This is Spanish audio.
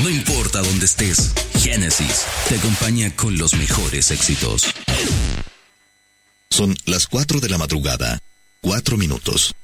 No importa dónde estés, Génesis te acompaña con los mejores éxitos. Son las 4 de la madrugada, 4 minutos.